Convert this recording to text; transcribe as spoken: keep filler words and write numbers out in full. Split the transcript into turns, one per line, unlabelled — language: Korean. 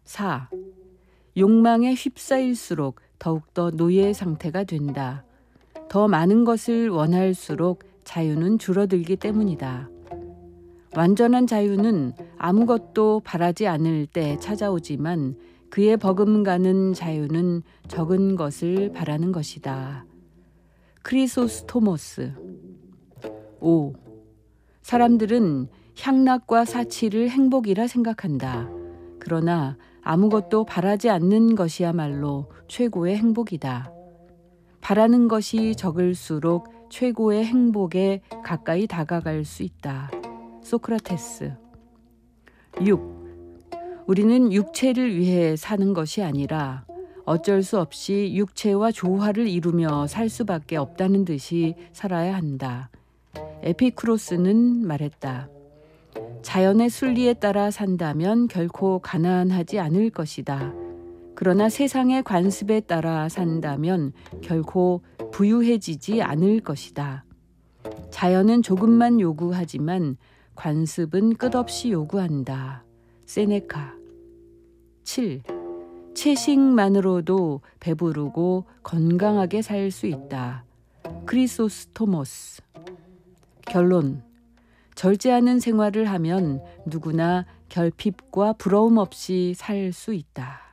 사. 욕망에 휩싸일수록 더욱더 노예 상태가 된다. 더 많은 것을 원할수록 자유는 줄어들기 때문이다. 완전한 자유는 아무것도 바라지 않을 때 찾아오지만 그에 버금가는 자유는 적은 것을 바라는 것이다. 크리소스토모스. 오. 사람들은 향락과 사치를 행복이라 생각한다. 그러나 아무것도 바라지 않는 것이야말로 최고의 행복이다. 바라는 것이 적을수록 최고의 행복에 가까이 다가갈 수 있다. 소크라테스. 육. 우리는 육체를 위해 사는 것이 아니라 어쩔 수 없이 육체와 조화를 이루며 살 수밖에 없다는 듯이 살아야 한다. 에피쿠로스는 말했다. 자연의 순리에 따라 산다면 결코 가난하지 않을 것이다. 그러나 세상의 관습에 따라 산다면 결코 부유해지지 않을 것이다. 자연은 조금만 요구하지만 관습은 끝없이 요구한다. 세네카. 칠. 채식만으로도 배부르고 건강하게 살 수 있다. 크리소스토모스. 결론. 절제하는 생활을 하면 누구나 결핍과 부러움 없이 살 수 있다.